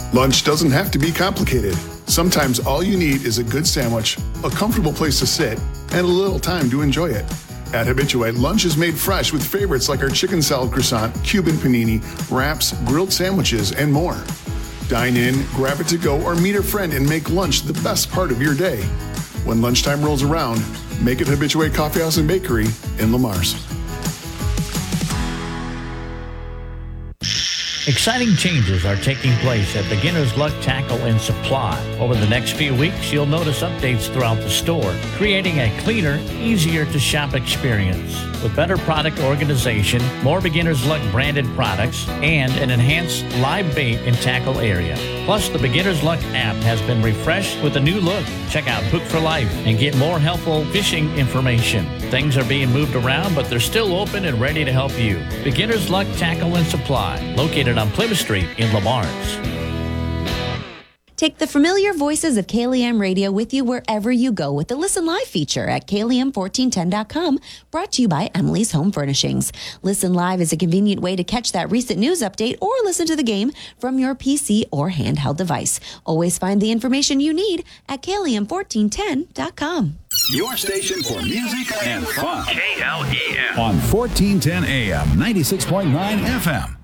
Lunch doesn't have to be complicated. Sometimes all you need is a good sandwich, a comfortable place to sit, and a little time to enjoy it. At Habitué, lunch is made fresh with favorites like our chicken salad croissant, Cuban panini, wraps, grilled sandwiches, and more. Dine in, grab it to go, or meet a friend and make lunch the best part of your day. When lunchtime rolls around, make it Habitué Coffeehouse and Bakery in Le Mars. Exciting changes are taking place at Beginner's Luck Tackle and Supply. Over the next few weeks, you'll notice updates throughout the store, creating a cleaner, easier to shop experience. With better product organization, more Beginner's Luck branded products, and an enhanced live bait and tackle area. Plus, the Beginner's Luck app has been refreshed with a new look. Check out Hook for Life and get more helpful fishing information. Things are being moved around, but they're still open and ready to help you. Beginner's Luck Tackle and Supply, located on Plymouth Street in Le Mars. Take the familiar voices of KLEM Radio with you wherever you go with the Listen Live feature at KLEM1410.com, brought to you by Emily's Home Furnishings. Listen Live is a convenient way to catch that recent news update or listen to the game from your PC or handheld device. Always find the information you need at KLEM1410.com. Your station for music and fun. KLEM. On 1410 AM, 96.9 FM.